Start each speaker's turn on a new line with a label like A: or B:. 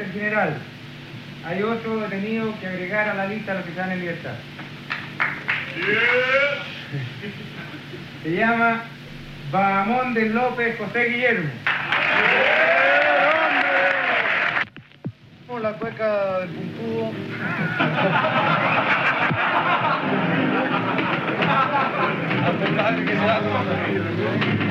A: cuartel general. Hay 8 detenidos que agregar a la lista a los que están en libertad. Se llama Bahamón del López José Guillermo.
B: La cueca del puntudo. A pesar de que sea